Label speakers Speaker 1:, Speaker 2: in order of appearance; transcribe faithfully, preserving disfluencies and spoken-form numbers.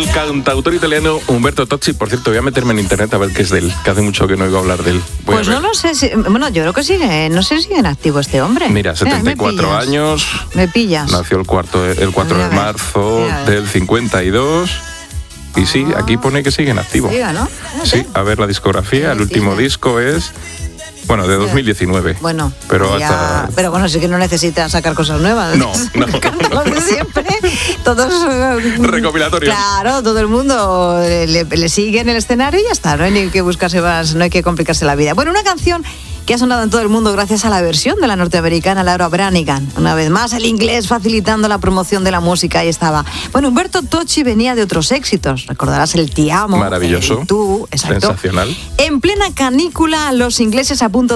Speaker 1: el cantautor italiano Umberto Tocci. Por cierto, voy a meterme en internet a ver qué es de él, que hace mucho que no oigo hablar de él. Voy
Speaker 2: pues no lo sé, si, bueno, yo creo que sigue, no sé si sigue en activo este hombre.
Speaker 1: Mira, setenta y cuatro
Speaker 2: Mira,
Speaker 1: años.
Speaker 2: Me pillas.
Speaker 1: Nació el, cuarto, el cuatro de marzo del cincuenta y dos. Y sí, aquí pone que sigue en activo.
Speaker 2: Siga, ¿no?
Speaker 1: Sí, a ver la discografía. El último disco es... Bueno, de dos mil diecinueve.
Speaker 2: Bueno,
Speaker 1: pero
Speaker 2: ya,
Speaker 1: hasta...
Speaker 2: pero bueno, sí que no necesita sacar cosas nuevas.
Speaker 1: No, no.
Speaker 2: Lo de siempre. Todos...
Speaker 1: Recopilatorio.
Speaker 2: Claro, todo el mundo le, le sigue en el escenario y ya está. No hay ni que buscarse más, no hay que complicarse la vida. Bueno, una canción que ha sonado en todo el mundo gracias a la versión de la norteamericana Laura Branigan. Una vez más, el inglés facilitando la promoción de la música. Ahí estaba. Bueno, Umberto Tocci venía de otros éxitos. Recordarás el Ti Amo.
Speaker 1: Maravilloso.
Speaker 2: El Tú, exacto.
Speaker 1: Sensacional.
Speaker 2: En plena canícula, los ingleses a punto